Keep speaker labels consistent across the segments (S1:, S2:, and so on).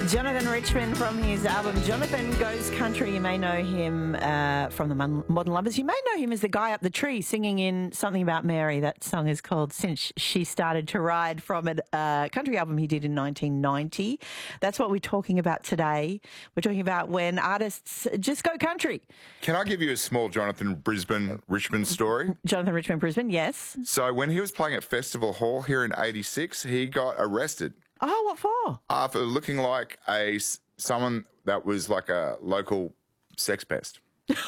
S1: Jonathan Richman from his album Jonathan Goes Country. You may know him from the Modern Lovers. You may know him as the guy up the tree singing in Something About Mary. That song is called Since She Started to Ride, from a country album he did in 1990. That's what we're talking about today. We're talking about when artists just go country.
S2: Can I give you a small Jonathan Richman story?
S1: Jonathan Richman Brisbane, yes.
S2: So when he was playing at Festival Hall here in 86, he got arrested.
S1: Oh, what for?
S2: For looking like someone that was like a local sex pest.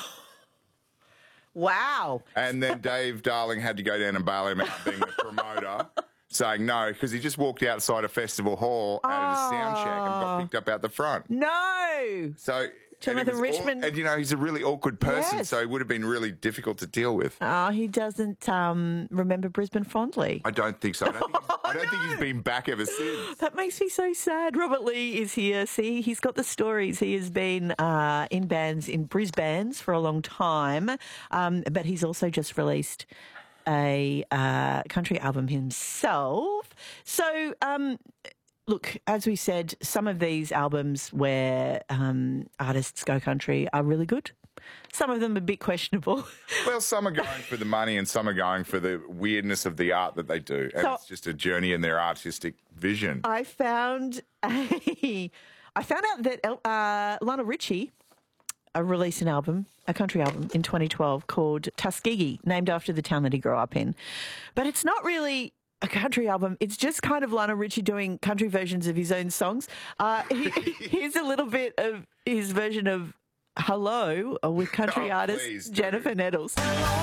S1: Wow.
S2: And then Dave Darling had to go down and bail him out, being the promoter, saying no, because he just walked outside a Festival Hall at a sound check and got picked up out the front.
S1: No.
S2: So
S1: Jonathan Richman.
S2: And, you know, he's a really awkward person,
S1: Yes.
S2: so it would have been really difficult to deal with.
S1: Oh, he doesn't remember Brisbane fondly.
S2: I don't think so. I don't think he's been back ever since.
S1: That makes me so sad. Robert Lee is here. See, he's got the stories. He has been in bands, in Brisbanes for a long time, but he's also just released a country album himself. So, look, as we said, some of these albums where artists go country are really good. Some of them are a bit questionable.
S2: Well, some are going for the money and some are going for the weirdness of the art that they do. And it's just a journey in their artistic vision.
S1: I found out that Lionel Richie released an album, a country album, in 2012 called Tuskegee, named after the town that he grew up in. But it's not really a country album. It's just kind of Lionel Richie doing country versions of his own songs. Here's a little bit of his version of Hello with country artist Jennifer Nettles.